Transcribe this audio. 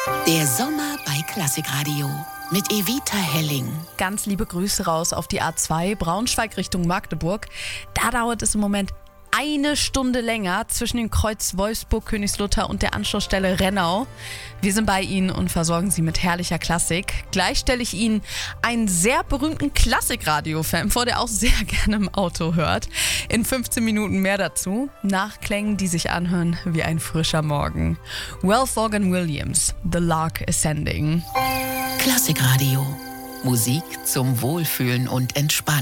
Der Sommer bei Klassikradio mit Evita Helling. Ganz liebe Grüße raus auf die A2 Braunschweig Richtung Magdeburg. Da dauert es im Moment 1 Stunde länger zwischen dem Kreuz Wolfsburg-Königslutter und der Anschlussstelle Rennau. Wir sind bei Ihnen und versorgen Sie mit herrlicher Klassik. Gleich stelle ich Ihnen einen sehr berühmten Klassikradio-Fan vor, der auch sehr gerne im Auto hört. In 15 Minuten mehr dazu. Nachklängen, die sich anhören wie ein frischer Morgen. Ralph Vaughan Williams, The Lark Ascending. Klassikradio. Musik zum Wohlfühlen und Entspannen.